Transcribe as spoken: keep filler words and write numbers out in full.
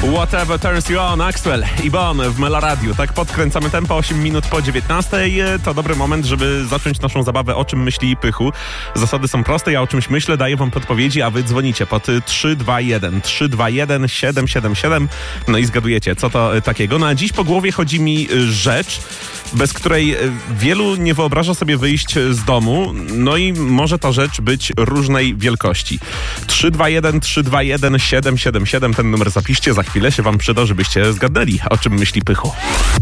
Whatever turns you on, Axwell i Bon w Meloradiu. Tak podkręcamy tempo, osiem minut po dziewiętnastej. To dobry moment, żeby zacząć naszą zabawę O czym myśli Pychu. Zasady są proste, ja o czymś myślę, daję wam podpowiedzi, a wy dzwonicie pod trzy dwa jeden trzy dwa jeden siedem siedem siedem. No i zgadujecie, co to takiego. No a dziś po głowie chodzi mi rzecz, bez której wielu nie wyobraża sobie wyjść z domu. No i może ta rzecz być różnej wielkości. trzy dwa jeden trzy dwa jeden siedem siedem siedem. Ten numer zapiszcie, za chwilę się wam przyda, żebyście zgadnęli, o czym myśli Pychu.